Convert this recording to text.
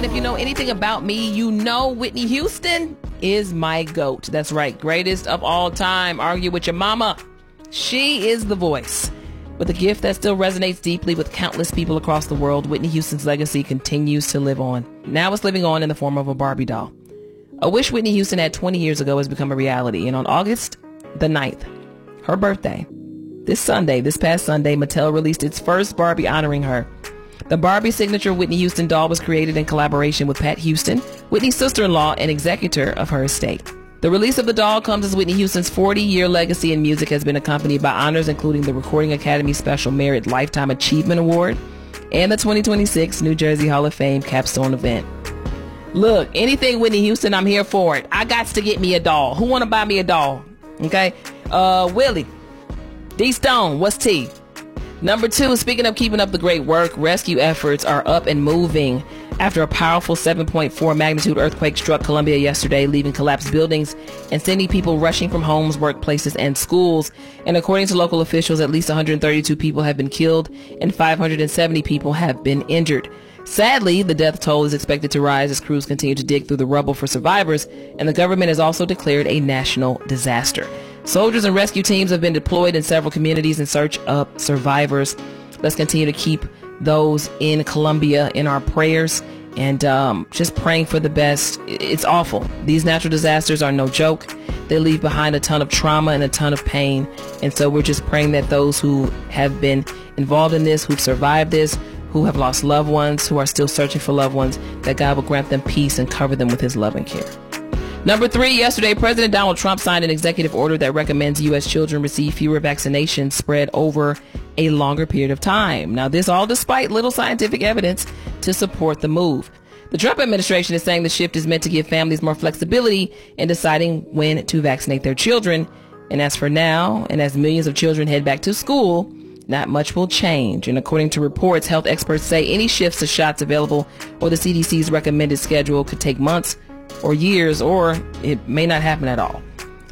everyone. If you know anything about me, you know Whitney Houston is my GOAT. That's right. Greatest of all time. Argue with your mama. She is the voice. With a gift that still resonates deeply with countless people across the world, Whitney Houston's legacy continues to live on. Now it's living on in the form of a Barbie doll. A wish Whitney Houston had 20 years ago has become a reality. And on August the 9th, her birthday, this past Sunday, Mattel released its first Barbie honoring her. The Barbie signature Whitney Houston doll was created in collaboration with Pat Houston, Whitney's sister-in-law and executor of her estate. The release of the doll comes as Whitney Houston's 40-year legacy in music has been accompanied by honors including the Recording Academy Special Merit Lifetime Achievement Award and the 2026 New Jersey Hall of Fame capstone event. Look, anything Whitney Houston, I'm here for it. I got to get me a doll. Who want to buy me a doll? Okay. Willie. D Stone, what's T? Number 2, speaking of keeping up the great work, rescue efforts are up and moving after a powerful 7.4 magnitude earthquake struck Colombia yesterday, leaving collapsed buildings and sending people rushing from homes, workplaces, and schools. And according to local officials, at least 132 people have been killed and 570 people have been injured. Sadly, the death toll is expected to rise as crews continue to dig through the rubble for survivors, and the government has also declared a national disaster. Soldiers and rescue teams have been deployed in several communities in search of survivors. Let's continue to keep those in Colombia in our prayers and just praying for the best. It's awful. These natural disasters are no joke. They leave behind a ton of trauma and a ton of pain. And so we're just praying that those who have been involved in this, who've survived this, who have lost loved ones, who are still searching for loved ones, that God will grant them peace and cover them with his love and care. Number 3, yesterday, President Donald Trump signed an executive order that recommends U.S. children receive fewer vaccinations spread over a longer period of time. Now, this all despite little scientific evidence to support the move. The Trump administration is saying the shift is meant to give families more flexibility in deciding when to vaccinate their children. And as for now, and as millions of children head back to school, not much will change. And according to reports, health experts say any shifts to shots available or the CDC's recommended schedule could take months or years, or it may not happen at all.